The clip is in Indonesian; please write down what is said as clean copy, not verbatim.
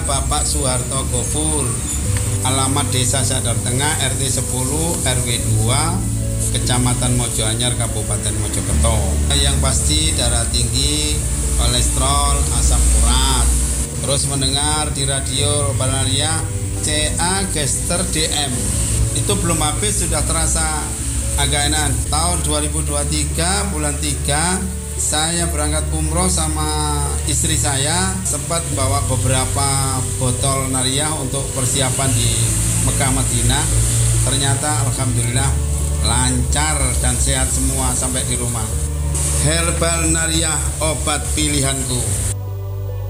Saya Bapak Soeharto Gofur, alamat Desa Sadar Tengah, RT 10 RW 2, Kecamatan Mojoanyar, Kabupaten Mojokerto. Yang pasti darah tinggi, kolesterol, asam urat. Terus mendengar di radio Banaria CA Gester DM. Itu belum habis sudah terasa agak enak. Tahun 2023 bulan 3 saya berangkat umroh sama istri saya, sempat bawa beberapa botol Nariyah untuk persiapan di Mekah Madinah. Ternyata alhamdulillah lancar dan sehat semua sampai di rumah. Herbal Nariyah, obat pilihanku.